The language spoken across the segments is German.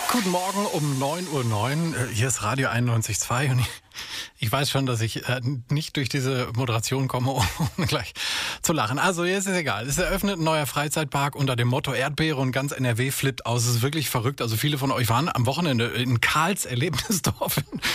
Guten Morgen um 9:09 Uhr. Hier ist Radio 91.2 und ich weiß schon, dass ich nicht durch diese Moderation komme, ohne gleich zu lachen. Also jetzt ist egal. Es eröffnet ein neuer Freizeitpark unter dem Motto Erdbeere und ganz NRW flippt aus. Es ist wirklich verrückt. Also viele von euch waren am Wochenende in Karls Erlebnisdorf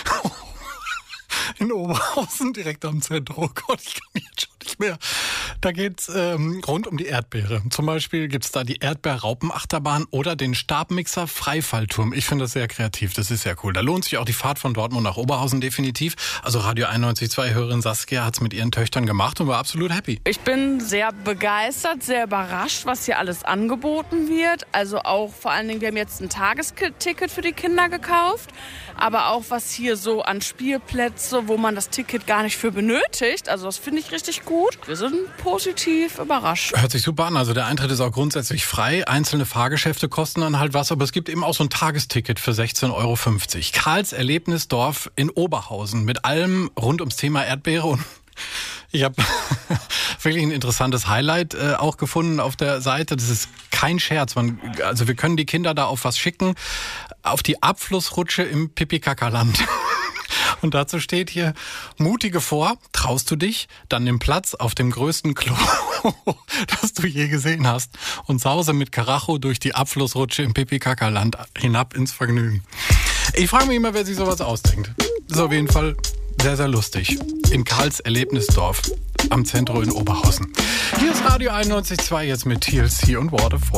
in Oberhausen, direkt am Zentrum. Oh Gott, ich kann jetzt schon nicht mehr. Da geht's rund um die Erdbeere. Zum Beispiel gibt's da die Erdbeerraupenachterbahn oder den Stabmixer Freifallturm. Ich finde das sehr kreativ, das ist sehr cool. Da lohnt sich auch die Fahrt von Dortmund nach Oberhausen definitiv. Also Radio 91.2 Hörerin Saskia hat's mit ihren Töchtern gemacht und war absolut happy. Ich bin sehr begeistert, sehr überrascht, was hier alles angeboten wird. Also auch vor allen Dingen, wir haben jetzt ein Tagesticket für die Kinder gekauft. Aber auch was hier so an Spielplätze, wo man das Ticket gar nicht für benötigt. Also das finde ich richtig gut. Wir sind positiv überrascht. Hört sich super an. Also der Eintritt ist auch grundsätzlich frei. Einzelne Fahrgeschäfte kosten dann halt was. Aber es gibt eben auch so ein Tagesticket für 16,50 Euro. Karls Erlebnisdorf in Oberhausen mit allem rund ums Thema Erdbeere. Und ich habe wirklich ein interessantes Highlight auch gefunden auf der Seite. Das ist kein Scherz. Also wir können die Kinder da auf was schicken. Auf die Abflussrutsche im Pipi-Kaka-Land. Und dazu steht hier, mutige vor, traust du dich, dann nimm Platz auf dem größten Klo, das du je gesehen hast und sause mit Karacho durch die Abflussrutsche im Pipi-Kaka-Land hinab ins Vergnügen. Ich frage mich immer, wer sich sowas ausdenkt. Das ist auf jeden Fall sehr, sehr lustig. In Karls Erlebnisdorf am Zentrum in Oberhausen. Hier ist Radio 91.2 jetzt mit TLC und Waterfall.